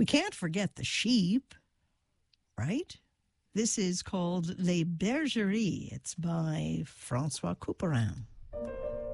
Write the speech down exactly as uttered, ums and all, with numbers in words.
We can't forget the sheep, right? This is called Les Bergeries. It's by Francois Couperin.